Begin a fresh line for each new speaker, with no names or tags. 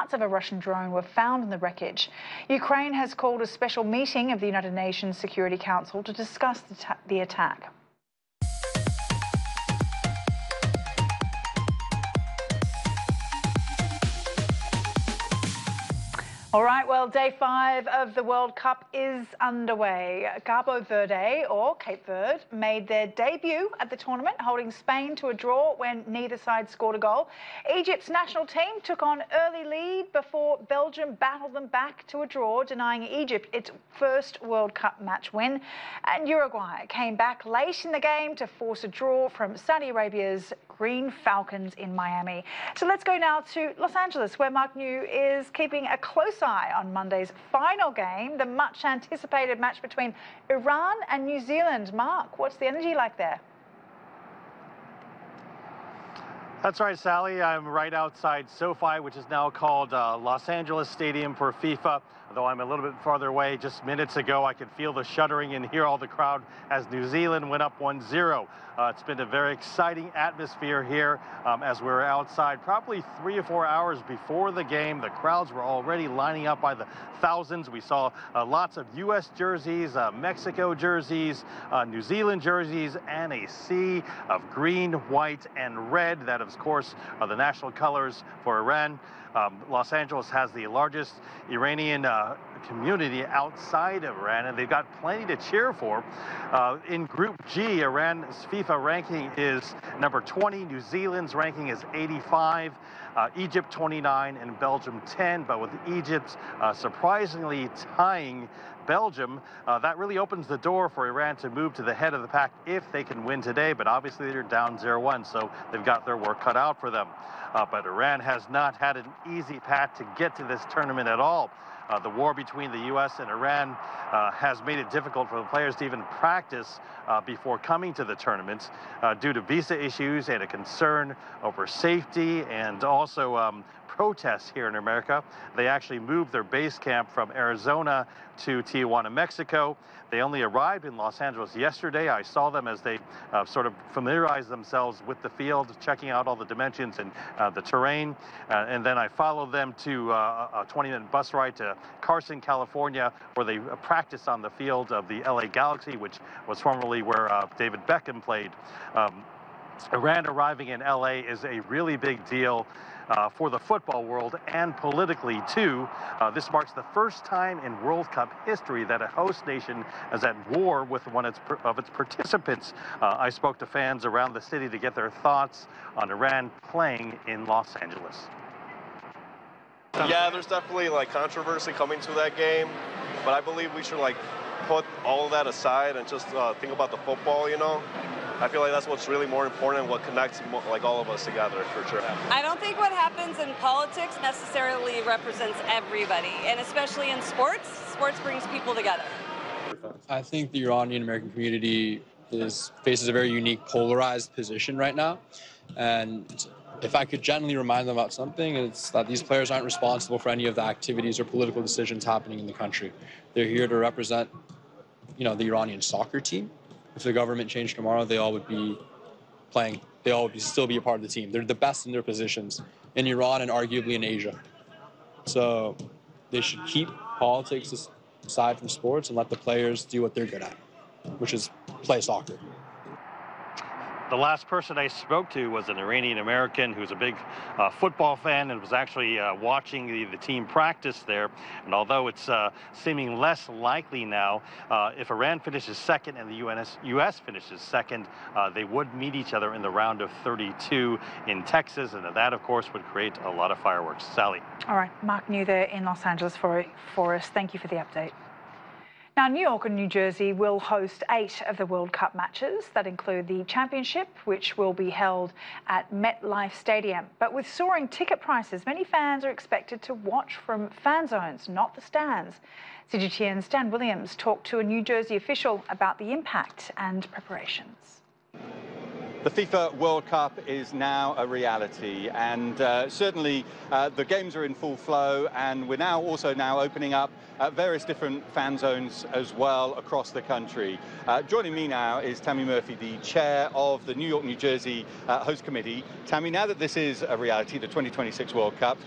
parts of a Russian drone were found in the wreckage. Ukraine has called a special meeting of the United Nations Security Council to discuss the attack. All right, well, day 5 of the World Cup is underway. Cabo Verde, or Cape Verde, made their debut at the tournament, holding Spain to a draw when neither side scored a goal. Egypt's national team took on early lead before Belgium battled them back to a draw, denying Egypt its first World Cup match win. And Uruguay came back late in the game to force a draw from Saudi Arabia's Green Falcons in Miami. So let's go now to Los Angeles, where Mark New is keeping a close eye on Monday's final game, the much anticipated match between Iran and New Zealand. Mark, what's the energy like there?
That's right, Sally. I'm right outside SoFi, which is now called Los Angeles Stadium for FIFA. Though I'm a little bit farther away, just minutes ago, I could feel the shuddering and hear all the crowd as New Zealand went up 1-0. It's been a very exciting atmosphere here as we're outside. Probably 3 or 4 hours before the game, the crowds were already lining up by the thousands. We saw lots of U.S. jerseys, Mexico jerseys, New Zealand jerseys, and a sea of green, white, and red. That, of course, are the national colors for Iran. Los Angeles has the largest Iranian community outside of Iran, and they've got plenty to cheer for. In Group G, Iran's FIFA ranking is number 20, New Zealand's ranking is 85, Egypt 29, and Belgium 10. But with Egypt surprisingly tying Belgium, that really opens the door for Iran to move to the head of the pack if they can win today. But obviously they're down 0-1, so they've got their work cut out for them. But Iran has not had an easy path to get to this tournament at all. The war between the U.S. and Iran has made it difficult for the players to even practice before coming to the tournament due to visa issues and a concern over safety and also protests here in America. They actually moved their base camp from Arizona to Tijuana, Mexico. They only arrived in Los Angeles yesterday. I saw them as they sort of familiarized themselves with the field, checking out all the dimensions and the terrain. And then I followed them to a 20-minute bus ride to Carson, California, where they practiced on the field of the LA Galaxy, which was formerly where David Beckham played. Iran arriving in LA is a really big deal for the football world and politically too. This marks the first time in World Cup history that a host nation is at war with one of its participants. I spoke to fans around the city to get their thoughts on Iran playing in Los Angeles.
Yeah, there's definitely like controversy coming to that game, but I believe we should like put all of that aside and just think about the football, you know? I feel like that's what's really more important and what connects like all of us together, for sure.
I don't think what happens in politics necessarily represents everybody, and especially in sports. Sports brings people together.
I think the Iranian American community faces a very unique polarized position right now, and if I could gently remind them about something, it's that these players aren't responsible for any of the activities or political decisions happening in the country. They're here to represent, the Iranian soccer team. If the government changed tomorrow, they all would be playing. They all would still be a part of the team. They're the best in their positions in Iran and arguably in Asia. So they should keep politics aside from sports and let the players do what they're good at, which is play soccer.
The last person I spoke to was an Iranian American who's a big football fan and was actually watching the team practice there. And although it's seeming less likely now, if Iran finishes second and the U.S. finishes second, they would meet each other in the round of 32 in Texas. And that, of course, would create a lot of fireworks. Sally.
All right, Mark New there in Los Angeles for us. Thank you for the update. Now, New York and New Jersey will host 8 of the World Cup matches. That include the championship, which will be held at MetLife Stadium. But with soaring ticket prices, many fans are expected to watch from fan zones, not the stands. CGTN's Dan Williams talked to a New Jersey official about the impact and preparations.
The FIFA World Cup is now a reality, and certainly the games are in full flow, and we're now also opening up various different fan zones as well across the country. Joining me now is Tammy Murphy, the chair of the New York, New Jersey host committee. Tammy, now that this is a reality, the 2026 World Cup,